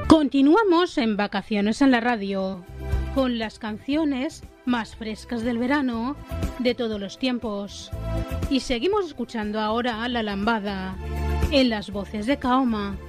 Continuamos en Vacaciones en la Radio, con las canciones más frescas del verano de todos los tiempos. Y seguimos escuchando ahora a La Lambada, en las voces de Kaoma.